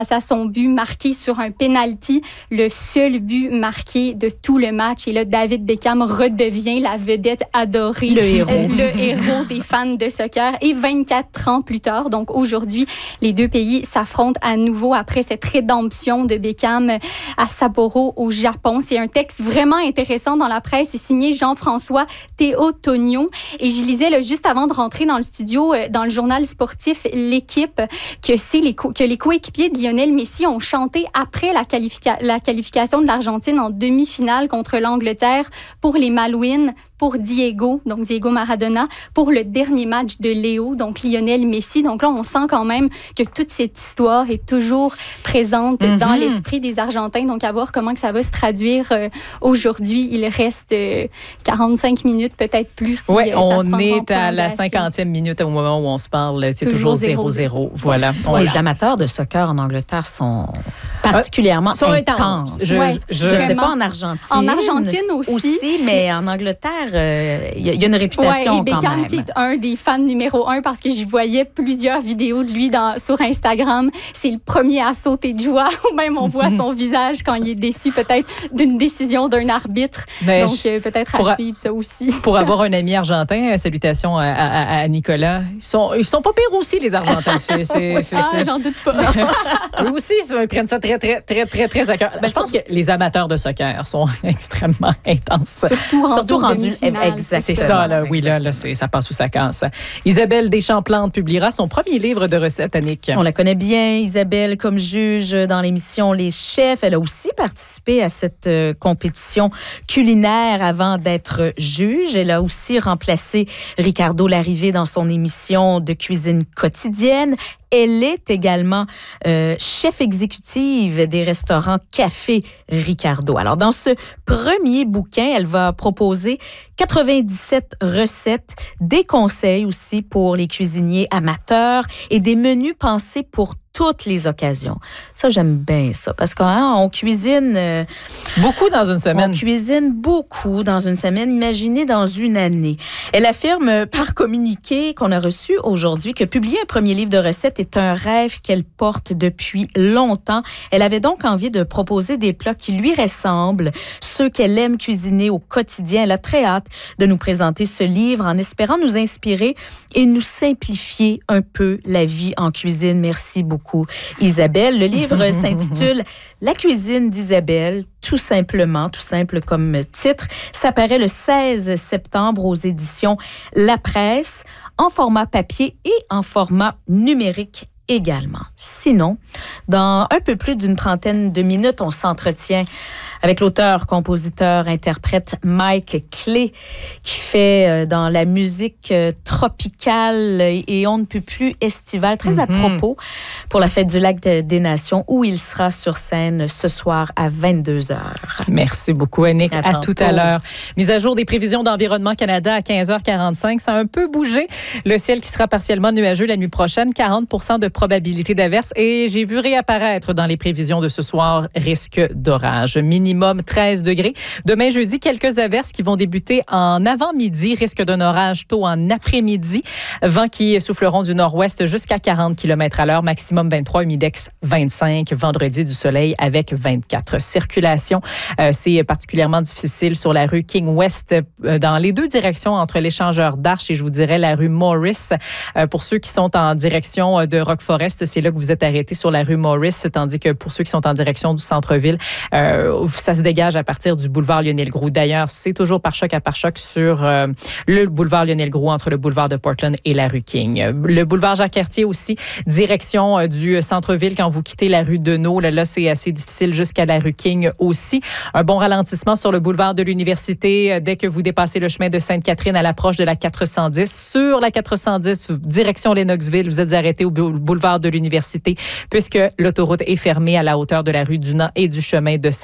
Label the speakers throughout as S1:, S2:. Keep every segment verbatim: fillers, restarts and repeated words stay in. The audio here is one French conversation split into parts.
S1: à son but marqué sur un penalty, le seul but marqué de tout le match. Et là, David Beckham redevient la vedette adorée,
S2: le héros,
S1: euh, le héros des fans de soccer. Et vingt-quatre ans plus tard, donc aujourd'hui, les deux pays s'affrontent à nouveau après cette rédemption de Beckham à Sapporo, au Japon. C'est un texte vraiment intéressant dans la presse. C'est signé Jean-François Théotonio. Et je lisais là, juste avant de rentrer dans le studio, dans le journal sportif L'Équipe, que, c'est les co- que les coéquipiers de Lionel Messi ont chanté après la, qualifica- la qualification de l'Argentine en demi-finale contre l'Angleterre pour les Malouines, pour Diego, donc Diego Maradona, pour le dernier match de Léo, donc Lionel Messi. Donc là, on sent quand même que toute cette histoire est toujours présente mm-hmm. dans l'esprit des Argentins. Donc à voir comment que ça va se traduire euh, aujourd'hui. Il reste euh, quarante-cinq minutes, peut-être plus. Si,
S3: oui,
S1: euh,
S3: on est à la cinquantième minute au moment où on se parle. C'est toujours zéro zéro. Voilà.
S2: Bon, les amateurs de soccer en Angleterre sont particulièrement
S3: sont
S2: intenses.
S3: Je ne
S1: ouais,
S3: sais
S2: pas en Argentine.
S1: En Argentine aussi.
S2: aussi mais en Angleterre, il euh, y, y a une réputation
S1: ouais, et Beckham,
S2: quand même.
S1: qui est un des fans numéro un, parce que j'y voyais plusieurs vidéos de lui dans, sur Instagram. C'est le premier à sauter de joie. Ou même on voit son visage quand il est déçu peut-être d'une décision d'un arbitre. Mais Donc euh, peut-être à suivre ça aussi.
S3: Pour avoir un ami argentin, salutations à, à, à Nicolas. Ils sont, ils sont pas pires aussi, les Argentins. C'est, c'est,
S1: oui.
S3: c'est,
S1: ah,
S3: c'est...
S1: j'en doute pas.
S3: Eux aussi, ils prennent ça très, très, très, très, très à cœur. Ben, je pense que les amateurs de soccer sont extrêmement intenses.
S1: Surtout rendus
S2: Surtout rendus,
S3: exactement. C'est ça, là, oui, là, là c'est, ça passe où ça casse. Isabelle Deschamps-Plante publiera son premier livre de recettes, Annick.
S2: On la connaît bien, Isabelle, comme juge dans l'émission Les Chefs. Elle a aussi participé à cette euh, compétition culinaire avant d'être juge. Elle a aussi remplacé Ricardo Larrivé dans son émission de cuisine quotidienne. Elle est également euh, chef exécutive des restaurants Café Ricardo. Alors, dans ce premier bouquin, elle va proposer quatre-vingt-dix-sept recettes, des conseils aussi pour les cuisiniers amateurs et des menus pensés pour toutes les occasions. Ça, j'aime bien ça, parce qu'on hein, on cuisine... Euh,
S3: beaucoup dans une semaine.
S2: On cuisine beaucoup dans une semaine, imaginez dans une année. Elle affirme par communiqué qu'on a reçu aujourd'hui que publier un premier livre de recettes est un rêve qu'elle porte depuis longtemps. Elle avait donc envie de proposer des plats qui lui ressemblent, ceux qu'elle aime cuisiner au quotidien. Elle a très hâte de nous présenter ce livre en espérant nous inspirer et nous simplifier un peu la vie en cuisine. Merci beaucoup, Isabelle. Le livre s'intitule « La cuisine d'Isabelle », tout simplement, tout simple comme titre. Ça paraît le seize septembre aux éditions La Presse, en format papier et en format numérique également. Sinon, dans un peu plus d'une trentaine de minutes, on s'entretient avec l'auteur, compositeur, interprète Mike Clay, qui fait euh, dans la musique euh, tropicale et, et on ne peut plus estivale, très à mm-hmm. propos, pour la Fête du Lac de, des Nations, où il sera sur scène ce soir à vingt-deux heures.
S3: Merci beaucoup, Annick. À,
S2: à
S3: tout à l'heure. Mise à jour des prévisions d'Environnement Canada à quinze heures quarante-cinq. Ça a un peu bougé. Le ciel qui sera partiellement nuageux la nuit prochaine, quarante pour cent de probabilité d'averse. Et j'ai vu réapparaître dans les prévisions de ce soir risque d'orage. Minimum treize degrés. Demain, jeudi, quelques averses qui vont débuter en avant-midi. Risque d'un orage tôt en après-midi. Vents qui souffleront du nord-ouest jusqu'à quarante kilomètres à l'heure. Maximum vingt-trois, humidex vingt-cinq. Vendredi, du soleil avec vingt-quatre. Circulation, euh, c'est particulièrement difficile sur la rue King West euh, dans les deux directions entre l'échangeur d'Arche et je vous dirais la rue Morris. Euh, pour ceux qui sont en direction de Rock Forest, c'est là que vous êtes arrêtés sur la rue Morris, tandis que pour ceux qui sont en direction du centre-ville, euh, ça se dégage à partir du boulevard Lionel-Groulx. D'ailleurs, c'est toujours par choc à par choc sur euh, le boulevard Lionel-Groulx entre le boulevard de Portland et la rue King. Le boulevard Jacques-Cartier aussi, direction euh, du centre-ville quand vous quittez la rue Deneau. Là, là, c'est assez difficile jusqu'à la rue King aussi. Un bon ralentissement sur le boulevard de l'Université euh, dès que vous dépassez le chemin de Sainte-Catherine à l'approche de la quatre cent dix. Sur la quatre cent dix, direction Lennoxville, vous êtes arrêté au boulevard de l'Université puisque l'autoroute est fermée à la hauteur de la rue Dunant et du chemin de Sainte-Catherine.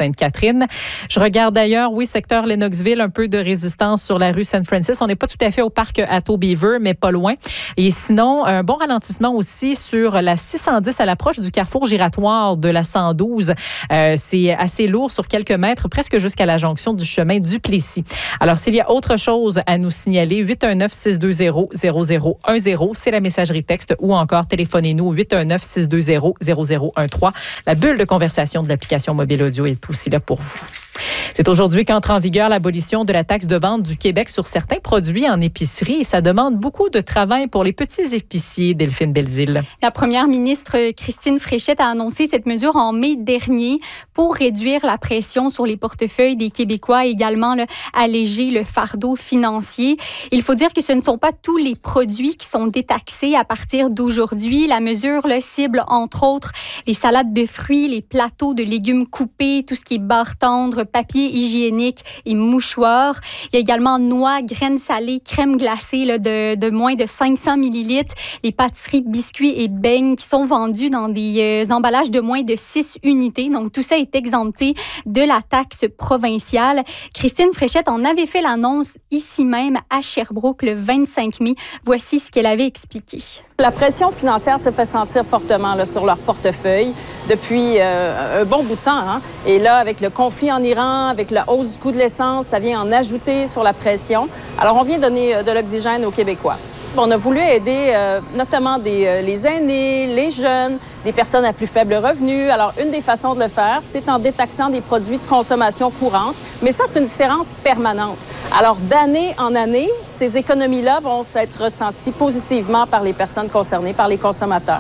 S3: vitrine. Je regarde d'ailleurs, oui, secteur Lennoxville, un peu de résistance sur la rue Saint Francis. On n'est pas tout à fait au parc Atto Beaver, mais pas loin. Et sinon, un bon ralentissement aussi sur la six cent dix à l'approche du carrefour giratoire de la cent douze. Euh, c'est assez lourd sur quelques mètres, presque jusqu'à la jonction du chemin Duplessis. Alors, s'il y a autre chose à nous signaler, huit un neuf, six deux zéro, zéro zéro un zéro, c'est la messagerie texte, ou encore téléphonez-nous huit un neuf, six deux zéro, zéro zéro un trois. La bulle de conversation de l'application mobile audio est aussi là pour vous. C'est aujourd'hui qu'entre en vigueur l'abolition de la taxe de vente du Québec sur certains produits en épicerie et ça demande beaucoup de travail pour les petits épiciers, Delphine Belzile.
S1: La première ministre Christine Fréchette a annoncé cette mesure en mai dernier pour réduire la pression sur les portefeuilles des Québécois et également là, alléger le fardeau financier. Il faut dire que ce ne sont pas tous les produits qui sont détaxés à partir d'aujourd'hui. La mesure là, cible entre autres les salades de fruits, les plateaux de légumes coupés, tout ce qui est barre tendre, papier hygiénique et mouchoirs. Il y a également noix, graines salées, crème glacée là, de, de moins de cinq cents millilitres, les pâtisseries, biscuits et beignes qui sont vendus dans des euh, emballages de moins de six unités. Donc, tout ça est exempté de la taxe provinciale. Christine Fréchette en avait fait l'annonce ici même à Sherbrooke le vingt-cinq mai. Voici ce qu'elle avait expliqué.
S4: La pression financière se fait sentir fortement là, sur leur portefeuille depuis euh, un bon bout de temps. Hein? Et là, avec le conflit en Iran, avec la hausse du coût de l'essence, ça vient en ajouter sur la pression. Alors, on vient donner de l'oxygène aux Québécois. On a voulu aider euh, notamment des, euh, les aînés, les jeunes, des personnes à plus faible revenu. Alors, une des façons de le faire, c'est en détaxant des produits de consommation courante. Mais ça, c'est une différence permanente. Alors, d'année en année, ces économies-là vont être ressenties positivement par les personnes concernées, par les consommateurs.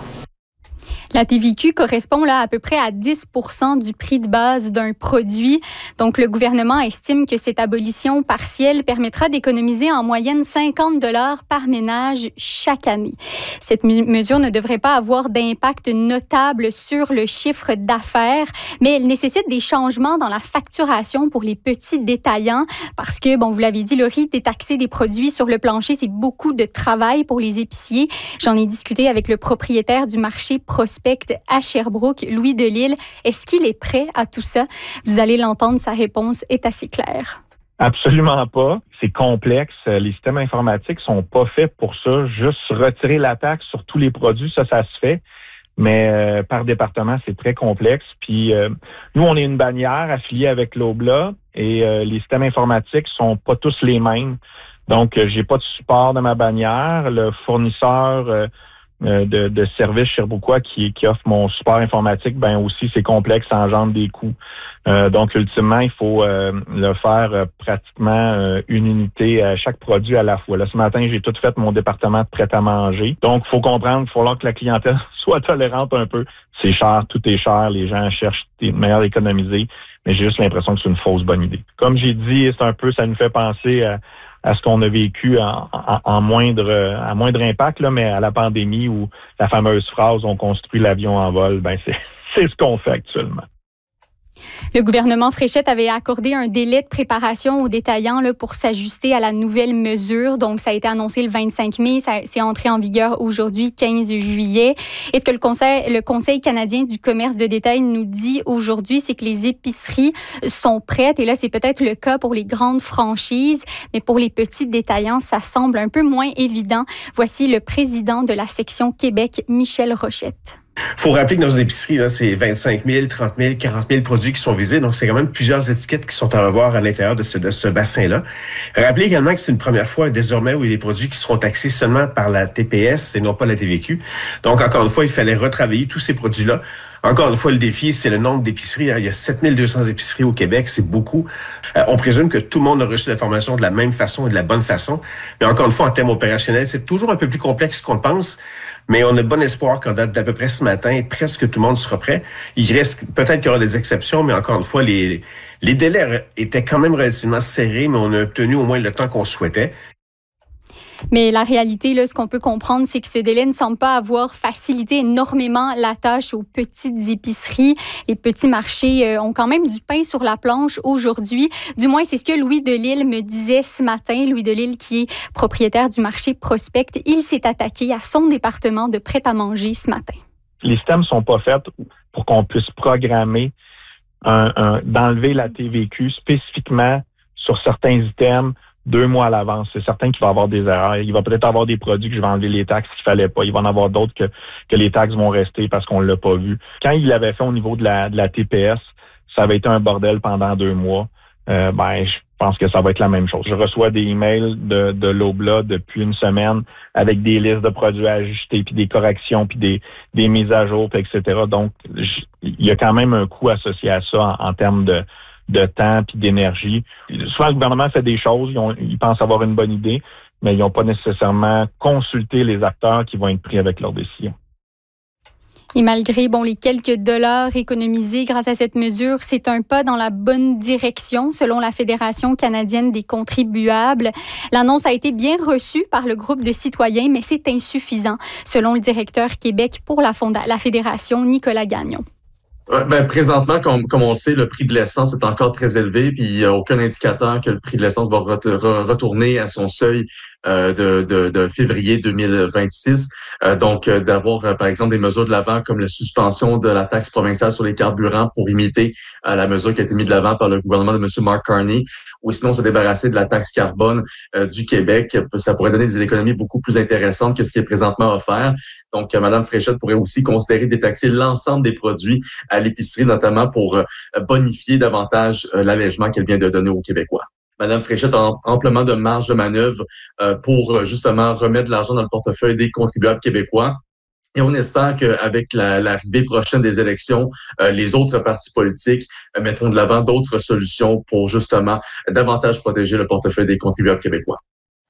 S1: La T V Q correspond là à peu près à dix pour cent du prix de base d'un produit. Donc, le gouvernement estime que cette abolition partielle permettra d'économiser en moyenne cinquante dollars par ménage chaque année. Cette mesure ne devrait pas avoir d'impact notable sur le chiffre d'affaires, mais elle nécessite des changements dans la facturation pour les petits détaillants parce que, bon, vous l'avez dit, Laurie, détaxer des produits sur le plancher, c'est beaucoup de travail pour les épiciers. J'en ai discuté avec le propriétaire du marché Prospect à Sherbrooke, Louis Delisle. Est-ce qu'il est prêt à tout ça? Vous allez l'entendre, sa réponse est assez claire.
S5: Absolument pas. C'est complexe. Les systèmes informatiques sont pas faits pour ça. Juste retirer la taxe sur tous les produits, ça, ça se fait. Mais euh, par département, c'est très complexe. Puis euh, nous, on est une bannière affiliée avec l'O B L A et euh, les systèmes informatiques sont pas tous les mêmes. Donc, euh, j'ai pas de support de ma bannière. Le fournisseur euh, De, de services Sherbrookeois qui, qui offre mon support informatique, ben aussi c'est complexe, ça engendre des coûts. Euh, donc ultimement, il faut euh, le faire euh, pratiquement euh, une unité à chaque produit à la fois. Là, ce matin, j'ai tout fait mon département de prêt-à-manger. Donc, il faut comprendre, il faut falloir que la clientèle soit tolérante un peu. C'est cher, tout est cher, les gens cherchent des meilleurs économiser, mais j'ai juste l'impression que c'est une fausse bonne idée. Comme j'ai dit, c'est un peu, ça nous fait penser à à ce qu'on a vécu en, en, en moindre à moindre impact, là, mais à la pandémie où la fameuse phrase « on construit l'avion en vol », ben c'est, c'est ce qu'on fait actuellement.
S1: Le gouvernement Fréchette avait accordé un délai de préparation aux détaillants là, pour s'ajuster à la nouvelle mesure. Donc, ça a été annoncé le vingt-cinq mai. Ça, c'est entré en vigueur aujourd'hui, quinze juillet. Et ce que le Conseil, le Conseil canadien du commerce de détail nous dit aujourd'hui, c'est que les épiceries sont prêtes. Et là, c'est peut-être le cas pour les grandes franchises. Mais pour les petits détaillants, ça semble un peu moins évident. Voici le président de la section Québec, Michel Rochette.
S6: Il faut rappeler que dans une épicerie, là, c'est vingt-cinq mille, trente mille, quarante mille produits qui sont visés. Donc, c'est quand même plusieurs étiquettes qui sont à revoir à l'intérieur de ce, de ce bassin-là. Rappelez également que c'est une première fois désormais où il y a des produits qui seront taxés seulement par la T P S et non pas la T V Q. Donc, encore une fois, il fallait retravailler tous ces produits-là. Encore une fois, le défi, c'est le nombre d'épiceries. Il y a sept mille deux cents épiceries au Québec, c'est beaucoup. Euh, on présume que tout le monde a reçu l'information de la même façon et de la bonne façon. Mais encore une fois, en termes opérationnels, c'est toujours un peu plus complexe qu'on le pense. Mais on a bon espoir qu'en date d'à peu près ce matin, presque tout le monde sera prêt. Il reste, peut-être qu'il y aura des exceptions, mais encore une fois, les, les délais étaient quand même relativement serrés, mais on a obtenu au moins le temps qu'on souhaitait.
S1: Mais la réalité, là, ce qu'on peut comprendre, c'est que ce délai ne semble pas avoir facilité énormément la tâche aux petites épiceries. Les petits marchés euh, ont quand même du pain sur la planche aujourd'hui. Du moins, c'est ce que Louis Delisle me disait ce matin. Louis Delisle, qui est propriétaire du marché Prospect, il s'est attaqué à son département de prêt-à-manger ce matin.
S5: Les systèmes sont pas faits pour qu'on puisse programmer un, un, d'enlever la T V Q spécifiquement sur certains items deux mois à l'avance. C'est certain qu'il va y avoir des erreurs. Il va peut-être avoir des produits que je vais enlever les taxes qu'il fallait pas. Il va en avoir d'autres que, que les taxes vont rester parce qu'on l'a pas vu. Quand il l'avait fait au niveau de la, de la T P S, ça avait été un bordel pendant deux mois. Euh, ben, je pense que ça va être la même chose. Je reçois des emails de, de l'Obla depuis une semaine avec des listes de produits à ajuster, puis des corrections, puis des, des mises à jour, puis et cetera. Donc, je, il y a quand même un coût associé à ça en, en termes de de temps puis d'énergie. Souvent, le gouvernement fait des choses, ils, ont, ils pensent avoir une bonne idée, mais ils n'ont pas nécessairement consulté les acteurs qui vont être pris avec leurs décisions.
S1: Et malgré bon, les quelques dollars économisés grâce à cette mesure, c'est un pas dans la bonne direction, selon la Fédération canadienne des contribuables. L'annonce a été bien reçue par le groupe de citoyens, mais c'est insuffisant, selon le directeur Québec pour la, fonda- la Fédération, Nicolas Gagnon.
S7: Ben, présentement, comme, comme on le sait, le prix de l'essence est encore très élevé, puis il n'y a aucun indicateur que le prix de l'essence va re- re- retourner à son seuil euh, de, de, de février deux mille vingt-six. Euh, donc, euh, d'avoir, euh, par exemple, des mesures de l'avant comme la suspension de la taxe provinciale sur les carburants pour imiter euh, la mesure qui a été mise de l'avant par le gouvernement de M. Mark Carney, ou sinon se débarrasser de la taxe carbone euh, du Québec. Ça pourrait donner des économies beaucoup plus intéressantes que ce qui est présentement offert. Donc, euh, Mme Fréchette pourrait aussi considérer de détaxer l'ensemble des produits à l'épicerie, notamment pour euh, bonifier davantage euh, l'allègement qu'elle vient de donner aux Québécois. Mme Fréchette a amplement de marge de manœuvre euh, pour euh, justement remettre de l'argent dans le portefeuille des contribuables québécois. Et on espère qu'avec la, l'arrivée prochaine des élections, euh, les autres partis politiques euh, mettront de l'avant d'autres solutions pour justement davantage protéger le portefeuille des contribuables québécois.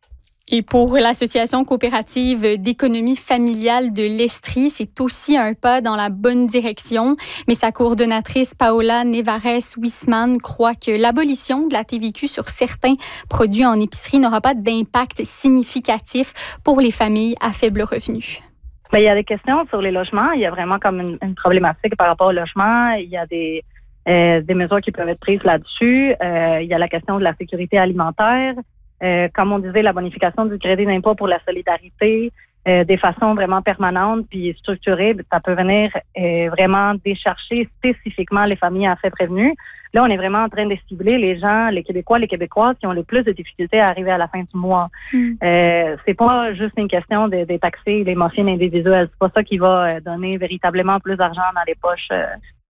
S1: Et pour l'Association coopérative d'économie familiale de l'Estrie, c'est aussi un pas dans la bonne direction. Mais sa coordonnatrice Paola Nevares-Wisman croit que l'abolition de la T V Q sur certains produits en épicerie n'aura pas d'impact significatif pour les familles à faible revenu.
S8: Bien, il y a des questions sur les logements. Il y a vraiment comme une, une problématique par rapport au logement. Il y a des, euh, des mesures qui peuvent être prises là-dessus. Euh, il y a la question de la sécurité alimentaire. Euh, comme on disait, la bonification du crédit d'impôt pour la solidarité, euh, des façons vraiment permanentes puis structurées, ça peut venir euh, vraiment décharger spécifiquement les familles à faible revenu. Là, on est vraiment en train de cibler les gens, les Québécois, les Québécoises qui ont le plus de difficultés à arriver à la fin du mois. Mm. Euh, c'est pas juste une question de, de taxer les morphines individuelles. C'est pas ça qui va donner véritablement plus d'argent dans les poches. Euh,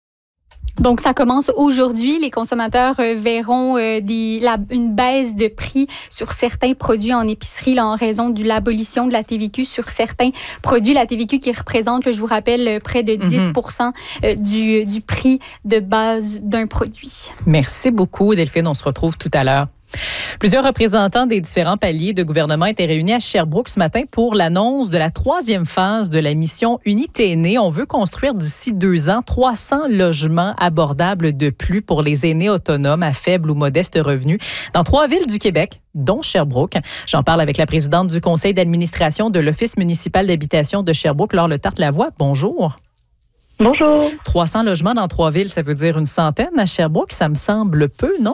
S1: Donc, ça commence aujourd'hui. Les consommateurs euh, verront euh, des, la, une baisse de prix sur certains produits en épicerie là, en raison de l'abolition de la T V Q sur certains produits. La T V Q qui représente, là, je vous rappelle, près de dix pour cent mm-hmm. du, du prix de base d'un produit.
S3: Merci beaucoup, Delphine. On se retrouve tout à l'heure. Plusieurs représentants des différents paliers de gouvernement étaient réunis à Sherbrooke ce matin pour l'annonce de la troisième phase de la mission Unité Aînés. On veut construire d'ici deux ans trois cents logements abordables de plus pour les aînés autonomes à faible ou modeste revenu dans trois villes du Québec, dont Sherbrooke. J'en parle avec la présidente du conseil d'administration de l'Office municipal d'habitation de Sherbrooke, Laure Letarte-Lavoie. Bonjour.
S8: Bonjour.
S3: trois cents logements dans trois villes, ça veut dire une centaine à Sherbrooke. Ça me semble peu, non?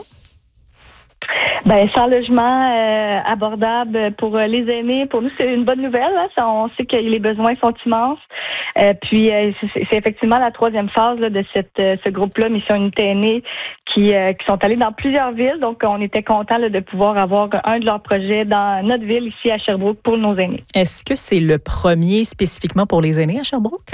S8: Ben, cent logements euh, abordables pour euh, les aînés, pour nous, c'est une bonne nouvelle. Hein? On sait que les besoins sont immenses. Euh, puis, euh, c'est, c'est effectivement la troisième phase là, de cette, euh, ce groupe-là, Mission Unité Aînés, qui, euh, qui sont allés dans plusieurs villes. Donc, on était contents là, de pouvoir avoir un de leurs projets dans notre ville, ici à Sherbrooke, pour nos aînés.
S3: Est-ce que c'est le premier spécifiquement pour les aînés à Sherbrooke?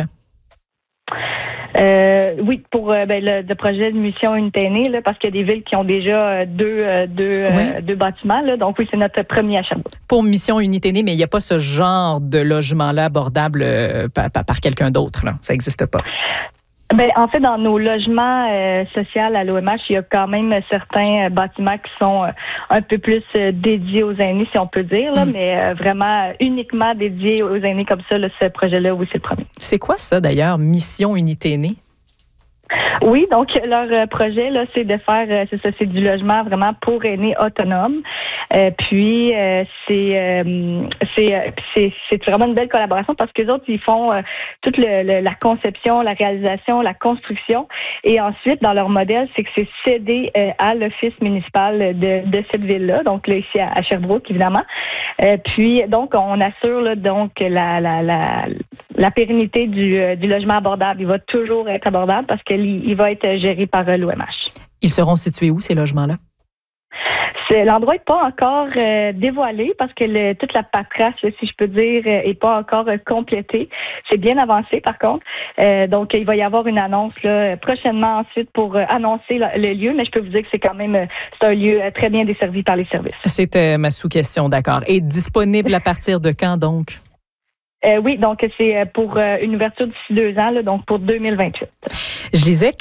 S8: Euh, oui, pour euh, ben, le, le projet de mission Unité Aînés, là, parce qu'il y a des villes qui ont déjà euh, deux, euh, deux, oui. euh, deux bâtiments. Là, donc oui, c'est notre premier à Sherbrooke.
S3: Pour mission Unité Aînés, mais il n'y a pas ce genre de logement-là abordable euh, par, par, par quelqu'un d'autre. Là. Ça n'existe pas.
S8: Ben, en fait, dans nos logements euh, sociaux à l'O M H, il y a quand même certains euh, bâtiments qui sont euh, un peu plus euh, dédiés aux aînés, si on peut dire, là, mm. mais euh, vraiment vraiment dédiés aux aînés comme ça, là, ce projet-là, oui, c'est le premier.
S3: C'est quoi ça, d'ailleurs, Mission Unité Aînés?
S8: Oui, donc leur euh, projet là, c'est de faire, euh, c'est ça, c'est du logement vraiment pour aînés autonomes. Euh, puis, euh, c'est, euh, c'est, c'est, c'est vraiment une belle collaboration parce que les autres, ils font euh, toute le, le, la conception, la réalisation, la construction. Et ensuite, dans leur modèle, c'est que c'est cédé euh, à l'office municipal de, de cette ville-là, donc là, ici à, à Sherbrooke, évidemment. Euh, puis, donc, on assure là, donc la, la, la, la pérennité du, euh, du logement abordable. Il va toujours être abordable parce qu'il il va être géré par euh, l'O M H.
S3: Ils seront situés où, ces logements-là?
S8: C'est, l'endroit n'est pas encore euh, dévoilé parce que le, toute la paperasse, si je peux dire, n'est euh, pas encore euh, complétée. C'est bien avancé, par contre. Euh, donc, il va y avoir une annonce là, prochainement ensuite pour euh, annoncer le, le lieu, mais je peux vous dire que c'est quand même euh, c'est un lieu euh, très bien desservi par les services.
S3: C'était ma sous-question, d'accord. Et disponible à partir de quand, donc?
S8: Euh, oui, donc c'est pour euh, une ouverture d'ici deux ans, là, donc pour deux mille vingt-huit.
S3: Je lisais